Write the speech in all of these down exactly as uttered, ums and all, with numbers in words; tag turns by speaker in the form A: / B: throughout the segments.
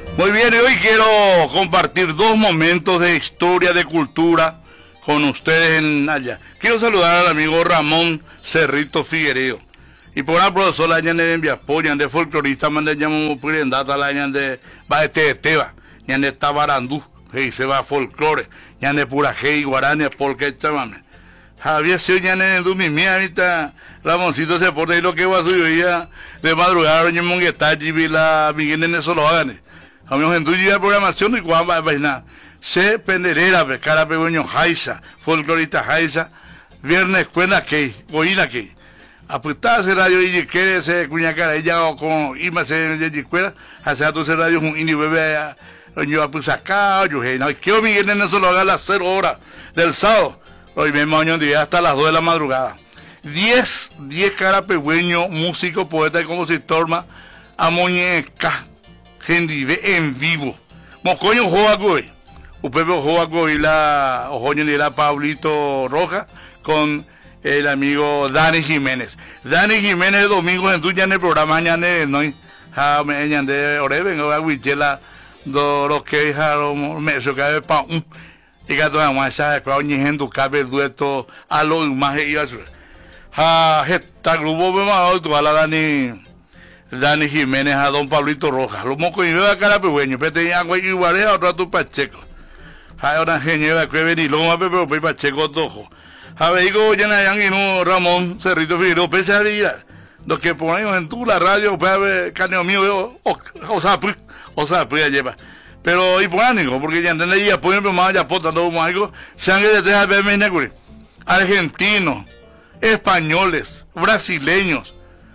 A: Muy bien, y hoy quiero compartir dos momentos de historia, de cultura con ustedes en allá. Quiero saludar al amigo Ramón Cerrito Figuereo. Y por una profesora allá en Viapoya, de folclorista, mande llamamos prendata la allá de Baete Esteba, ya de Tabarandú, y se va folclore, ya de Purajé y Guarani, porque chamame. Había sido ya en Dumimí, ahorita Ramoncito se porta y lo que va a subir ya de madrugada, en Monguetachi, vi la Miguel en eso lo hagan. Amigos, en tu día programación y cuando va a vaina. Se penderera, cara pequeño Jaiza, folclorista Jaiza, viernes cuena que, oíla que. Apuntarse radio y que se cuña cara, ella con Ima se de escuela, hace tu radio un ini bebé, yo a pues acá, yo hey, no, que Miguel en eso lo haga a las cero horas del sábado, hoy mismo año día hasta las dos de la madrugada. diez, diez cara pequeño, músico, poeta y compositor, ma, amoñeca. Gente ve en vivo. Mocoño joa goy. Upepe joa goy la ojoño de la Pablito Roja con el amigo Dani Jiménez. Dani Jiménez domingo en tu ya en el programa mañana no ha me de oreben o aguichela do lo que dejaron me so cabe pa un y que toda más esa coño en tu cabe dueto a lo más y eso. Ha esta grupo me ma tu a la Dani Dani Jiménez a don Pablito Rojas. Los mocos y veo a cara pequeño, pero tenía agua y guarea otro a tu Pacheco. Hay una genial que vení, lo más pero pe Pacheco tojo. A ver, digo, ya no y no Ramón Cerrito Figueroa, pese a día. Los que ponemos en tu la radio, para ver caneo mío, o sea, pues, o sea, pues ya lleva. Pero y por ánimo, porque ya entendés, ya pueden pero más ya potando como algo, sangre de dejar verme en argentinos, españoles, brasileños.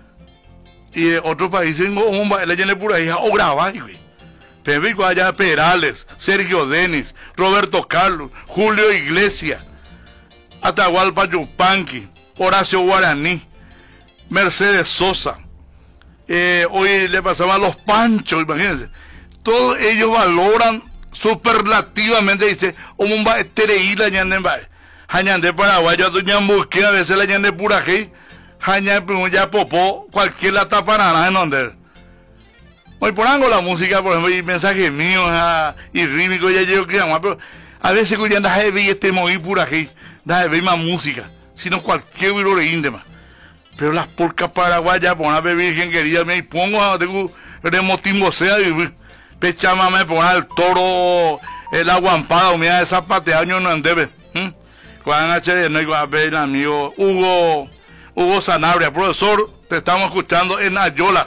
A: Y de otros países, como la gente pura hija, o grabá, güey. Pero allá Perales, Sergio Denis, Roberto Carlos, Julio Iglesias, Atahualpa Yupanqui, Horacio Guaraní, Mercedes Sosa. Eh, hoy le pasaba a los Panchos, imagínense. Todos ellos valoran superlativamente, dice, un va etereí la ñande en bae. Jañande paraguayo, a doña Mosquera, a veces la ñande pura hija. Jaña ya popó cualquier la taparana en donde hoy pongo la música por ejemplo y mensajes míos a, y rítmico ya llego que llama pero a veces cuando anda de ver este moví pura aquí da de ver más música sino cualquier virus de índema pero las porcas paraguayas pon a beber virgen querida me pongo a tengo remotimbo sea y pechama me pon al toro el aguampada o mira esa pateaño no andebe cuando h no iba a ver el amigo Hugo Hugo Sanabria, profesor, te estamos escuchando en Ayola.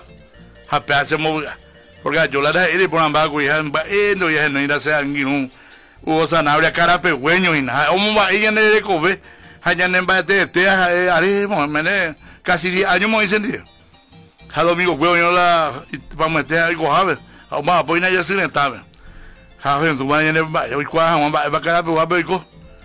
A: Porque Ayola era ir por ambas cuijas en Baendo y en Neira se han Hugo Sanabria, cara pequeño y nada. ¿Cómo va ella en el Cove? Allá en Baete, te haremos, casi diez años me dicen día. A domingo, huevo, yo la vamos a meter algo, ¿sabes? Vamos a poner ya sin estar. ¿Sabes? Tú vas a ir en Baete, hoy cuaja, vamos a cara pequeño,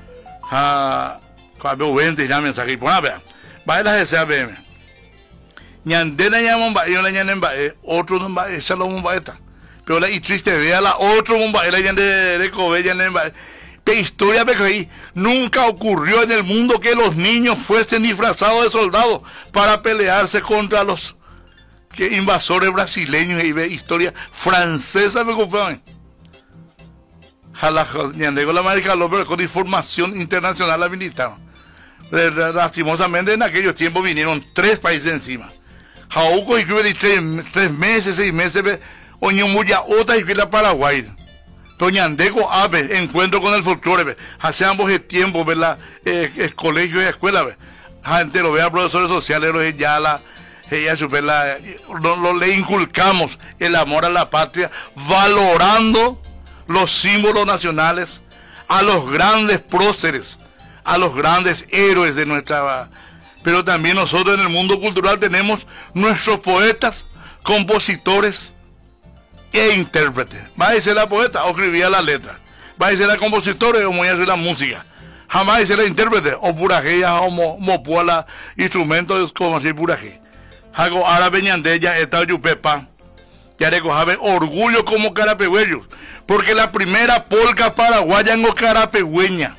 A: ah, cuando veinte ya mensaje, por nada, baila ese A B M. Ñandena llaman ba, yo la ñanen ba, otro no ba, esa lo un baeta. Pero la y triste vea la otro un ba, la ñande de Kobe ñanen ba. Pero historia me creí, nunca ocurrió en el mundo que los niños fuesen disfrazados de soldados para pelearse contra los que invasores brasileños y ve historia francesa me confiaban. Jala ñande con la marica lo con información internacional la militar. Lastimosamente en aquellos tiempos vinieron tres países encima. Jauco y que tres, tres meses, seis meses, oño muya otra y que la Paraguay. Toñandeco Ave, encuentro con el folclore, hace ambos el tiempo, ¿verdad? Eh, el colegio y escuela, ¿ve? Gente lo vea, profesores sociales, los ya la, ella super la, lo, lo, le inculcamos el amor a la patria, valorando los símbolos nacionales, a los grandes próceres, a los grandes héroes de nuestra... Pero también nosotros en el mundo cultural tenemos nuestros poetas, compositores e intérpretes. Va a ser la poeta o escribía la letra. Va a ser la compositora o hacer la música. Jamás ser la intérprete o purajeya o mopuala instrumentos como así puraje. Hago árabe ñandeya esta yupepa. Ya recojabe orgullo como carapegüellos. Porque la primera polca paraguaya en carapegüeña.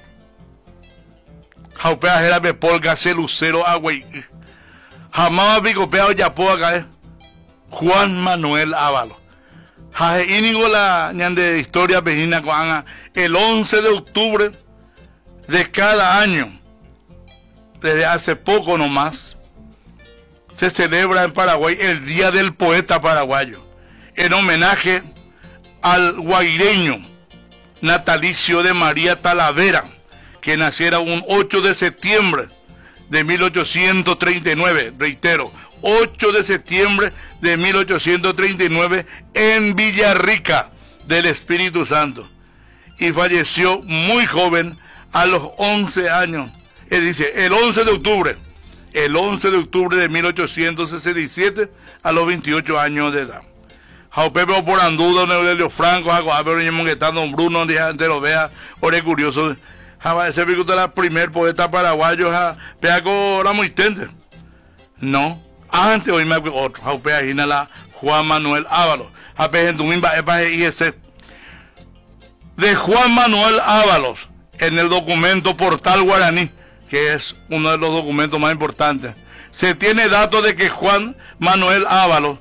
A: Jaupea era de polga, celucero, agua. Jamás vi copiado ya puedo acá. Juan Manuel Ávalo. Jaje ínigo la ñande historia pejina coanga el once de octubre de cada año, desde hace poco nomás, se celebra en Paraguay el Día del Poeta Paraguayo, en homenaje al guaireño natalicio de María Talavera, que naciera un ocho de septiembre de mil ochocientos treinta y nueve, reitero, ocho de septiembre de mil ochocientos treinta y nueve en Villarrica del Espíritu Santo, y falleció muy joven a los once años. Él dice, el once de octubre, el once de octubre de mil ochocientos sesenta y siete, a los veintiocho años de edad. Jaupepe por anduda, Neurelio Franco, Jacob, Don Bruno, de lo vea, ore curioso. Ese pico de la primer poeta paraguayo, Peaco Ramoitente. No, antes hoy me otro, Jaupe Agina la Juan Manuel Ábalos. Jape Gentumimba, Epa I S. De Juan Manuel Ábalos, en el documento Portal Guaraní, que es uno de los documentos más importantes, se tiene datos de que Juan Manuel Ábalos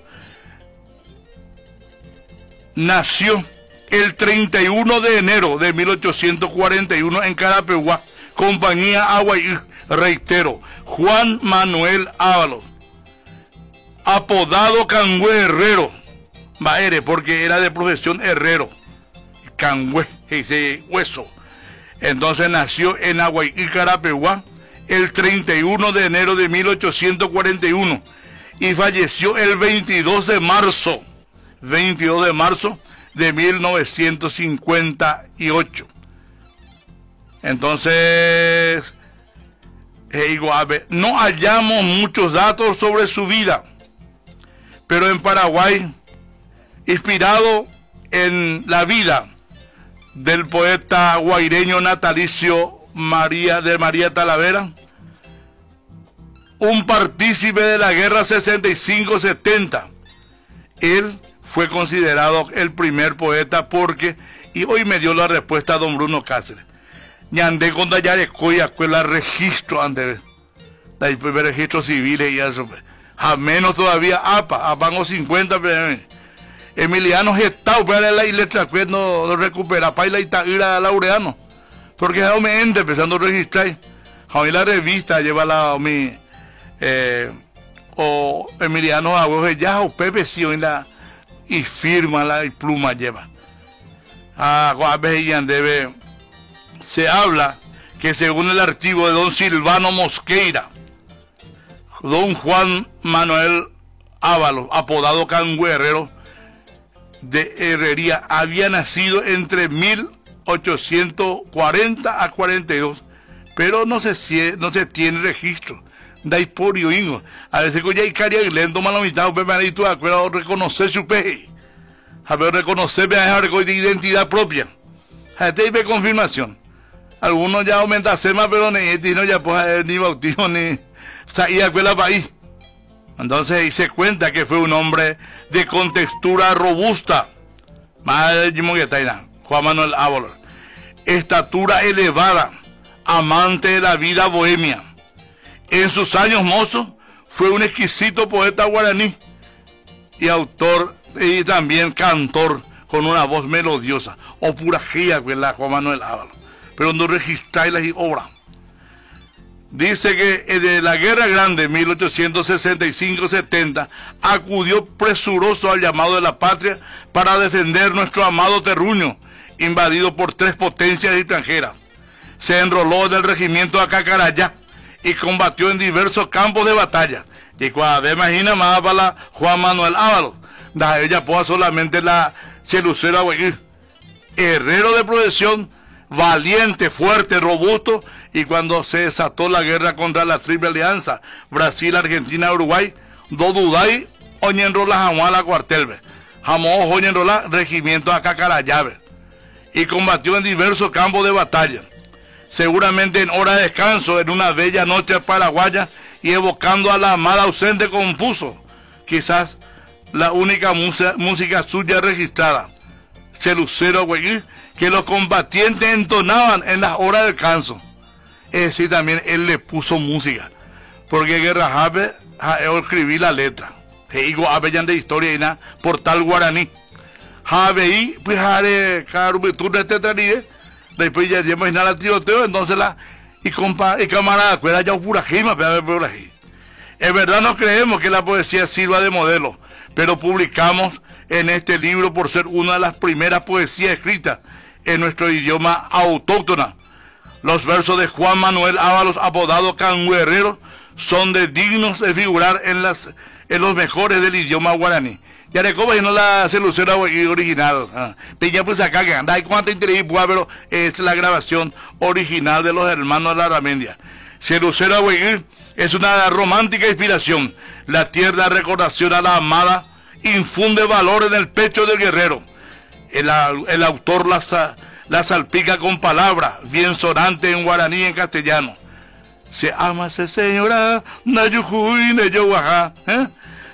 A: nació el treinta y uno de enero de mil ochocientos cuarenta y uno en Carapeguá, compañía Aguayí. Reitero, Juan Manuel Ábalos, apodado Cangüe Herrero, Baere, porque era de profesión herrero, Cangüe, ese hueso. Entonces nació en Aguayí, Carapeguá, el treinta y uno de enero de mil ochocientos cuarenta y uno y falleció el veintidós de marzo, veintidós de marzo de mil novecientos cincuenta y ocho. Entonces, no hallamos muchos datos sobre su vida, pero en Paraguay, inspirado en la vida del poeta guaireño natalicio María de María Talavera, un partícipe de la guerra sesenta y cinco setenta, él fue considerado el primer poeta porque, y hoy me dio la respuesta a don Bruno Cáceres, ñandé con Dayarecoya, escuela registro antes, el primer registro civil y eso, a menos todavía APA, APA cincuenta, Emiliano Gestau, pero la letra que no, no recupera, para ir a Laureano, porque ya me ente empezando a registrar, hoy la revista lleva la, mi, eh, o Emiliano Agüero, ya, o Pepe, sí, en la, y firma la y pluma lleva. Ah, debe, se habla que según el archivo de don Silvano Mosqueira, don Juan Manuel Ábalos, apodado Cangüe Herrero, de Herrería, había nacido entre mil ochocientos cuarenta a cuarenta y dos, pero no se, no se tiene registro. Dai por ingo. A veces que ya hay caria lento malo mitad, pero me tú acuerdo reconocer su peje. A ver reconocer de identidad propia. A este hay confirmación. Algunos ya aumentan más, pero ni no ya pues ni bautismo ni salía a país. Entonces ahí se cuenta que fue un hombre de contextura robusta. Más de Juan Manuel Ábalos. Estatura elevada, amante de la vida bohemia. En sus años mozos fue un exquisito poeta guaraní y autor y también cantor con una voz melodiosa, o pura gía que la Juan Manuel Ábalos, pero no registráis las obras. Dice que de la Guerra Grande, mil ochocientos sesenta y cinco setenta, acudió presuroso al llamado de la patria para defender nuestro amado terruño, invadido por tres potencias extranjeras. Se enroló en el regimiento de Acacarayá y combatió en diversos campos de batalla. Y cuando imagina más para la Juan Manuel Ábalos, da ella pueda solamente la Celucero Aguirre, herrero de profesión, valiente, fuerte, robusto, y cuando se desató la guerra contra la Triple Alianza, Brasil, Argentina, Uruguay, do dudai, oñenrola jamuala cuartelbe, jamó oñenrola regimiento a Cacarayave, y combatió en diversos campos de batalla. Seguramente en hora de descanso, en una bella noche paraguaya, y evocando a la amada ausente, compuso quizás la única música, música suya registrada, Celucero Aguirre, que los combatientes entonaban en las horas de descanso. Es decir, también él le puso música, porque Guerra Jabe, yo escribí la letra, digo, de historia y nada, Portal Guaraní. Javeí, pues jare, carubitur de tetanide, después ya hacemos inhalar tiroteo, entonces la, y compa, y camarada, cuela ya purajima, pero purají. En verdad no creemos que la poesía sirva de modelo, pero publicamos en este libro por ser una de las primeras poesías escritas en nuestro idioma autóctona. Los versos de Juan Manuel Ábalos, apodado Canguerrero, son de dignos de figurar en, las, en los mejores del idioma guaraní. Ya le como no la celucera original. Ah. Pero pues acá que anda, hay cuánta interés, pero es la grabación original de los hermanos Larramendia. Celucera es una romántica inspiración. La tierna recordación a la amada infunde valor en el pecho del guerrero. El, el autor la, la salpica con palabras bien sonantes en guaraní y en castellano. Se ama esa señora, Nayujuy, Neyohuajá, ¿eh?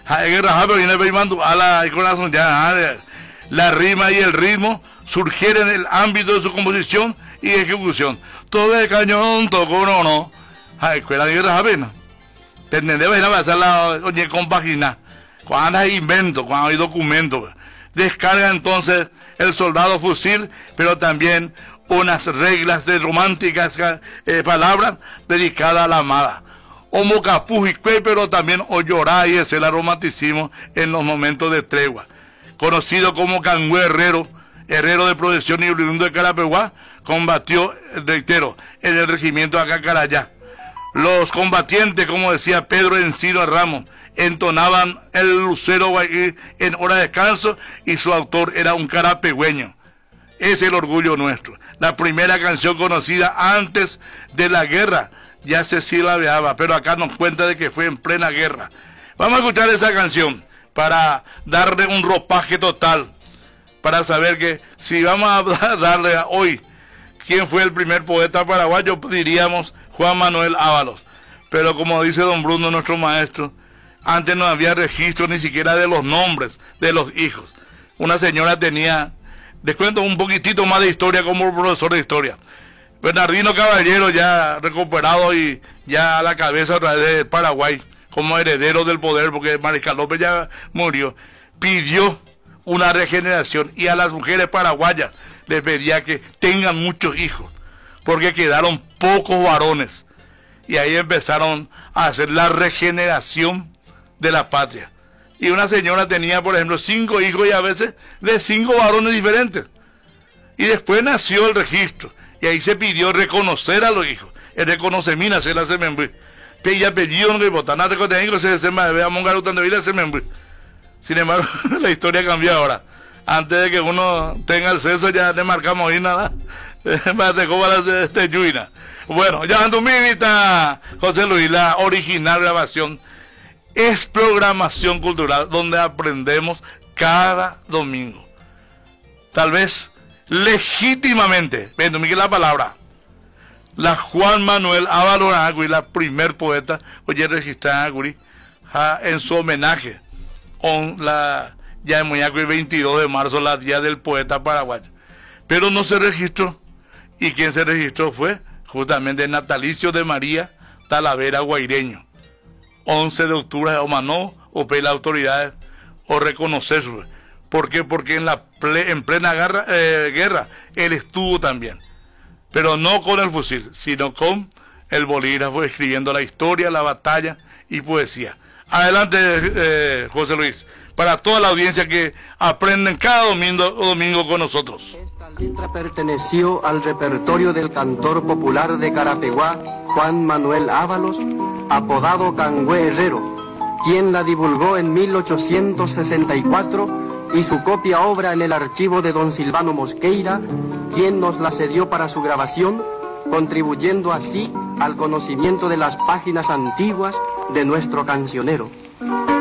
A: La rima y el ritmo surgieron en el ámbito de su composición y ejecución. Todo de cañón, tocó no, no. Ay, escuela de guerra, ¿no? Tendemos a pasar la oye compagina. Cuando hay invento, cuando hay documento. Descarga entonces el soldado fusil, pero también unas reglas de románticas eh, palabras dedicadas a la amada. Homo capujicue, pero también o llorar y ese el romanticismo en los momentos de tregua. Conocido como Cangüe Herrero, herrero de procesión y oriundo de Carapeguá, combatió, reitero, en el regimiento de Acacarayá. Los combatientes, como decía Pedro Encino Ramos, entonaban el lucero en hora de descanso y su autor era un carapegüeño. Es el orgullo nuestro. La primera canción conocida antes de la guerra ya se silabeaba, pero acá nos cuenta de que fue en plena guerra. Vamos a escuchar esa canción para darle un ropaje total, para saber que si vamos a darle a hoy quién fue el primer poeta paraguayo, diríamos Juan Manuel Ábalos. Pero como dice don Bruno, nuestro maestro, antes no había registro ni siquiera de los nombres de los hijos. Una señora tenía, les cuento un poquitito más de historia como profesor de historia. Bernardino Caballero, ya recuperado y ya a la cabeza otra vez de Paraguay, como heredero del poder, porque Mariscal López ya murió, pidió una regeneración y a las mujeres paraguayas les pedía que tengan muchos hijos, porque quedaron pocos varones. Y ahí empezaron a hacer la regeneración de la patria. Y una señora tenía, por ejemplo, cinco hijos y a veces de cinco varones diferentes. Y después nació el registro. Y ahí se pidió reconocer a los hijos. El reconocimiento se la se membrí. Pedí apellido, no que votan a reconocer, se se me vea mongar utando vida se membrí. Sin embargo, la historia cambió ahora. Antes de que uno tenga el censo, ya le marcamos ahí nada. Bueno, ya ando minita, José Luis, la original grabación es programación cultural donde aprendemos cada domingo. Tal vez legítimamente, viendo Miguel la palabra, la Juan Manuel Ábalos Agüí, la primer poeta, oye registrada Agüí, en su homenaje, con la ya en el veintidós de marzo, la día del poeta paraguayo. Pero no se registró, y quien se registró fue justamente el natalicio de María Talavera Guaireño, once de octubre, o manó, o pedir las autoridades, o reconocerlo. ¿Por qué? Porque en la ple, en plena guerra, eh, guerra él estuvo también, pero no con el fusil, sino con el bolígrafo, escribiendo la historia, la batalla y poesía. Adelante, eh, José Luis, para toda la audiencia que aprenden cada domingo, domingo con nosotros.
B: Esta letra perteneció al repertorio del cantor popular de Carapeguá, Juan Manuel Ábalos, apodado Cangüe Herrero, quien la divulgó en mil ochocientos sesenta y cuatro y su copia obra en el archivo de don Silvano Mosqueira, quien nos la cedió para su grabación, contribuyendo así al conocimiento de las páginas antiguas de nuestro cancionero.